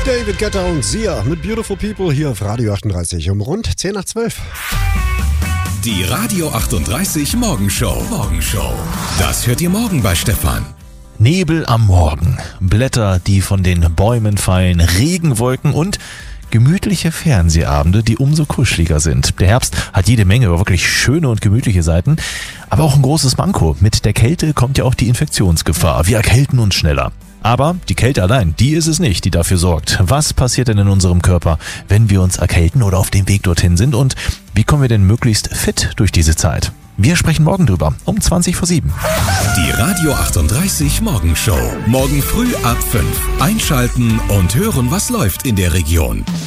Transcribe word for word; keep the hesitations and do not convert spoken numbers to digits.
David Guetta und Sia mit Beautiful People hier auf Radio achtunddreißig um rund zehn nach zwölf. Die Radio achtunddreißig Morgenshow. Morgenshow. Das hört ihr morgen bei Stefan. Nebel am Morgen, Blätter, die von den Bäumen fallen, Regenwolken und gemütliche Fernsehabende, die umso kuscheliger sind. Der Herbst hat jede Menge wirklich schöne und gemütliche Seiten, aber auch ein großes Manko. Mit der Kälte kommt ja auch die Infektionsgefahr. Wir erkälten uns schneller. Aber die Kälte allein, die ist es nicht, die dafür sorgt. Was passiert denn in unserem Körper, wenn wir uns erkälten oder auf dem Weg dorthin sind? Und wie kommen wir denn möglichst fit durch diese Zeit? Wir sprechen morgen drüber, um zwanzig vor sieben. Die Radio achtunddreißig Morgenshow. Morgen früh ab fünf. Einschalten und hören, was läuft in der Region.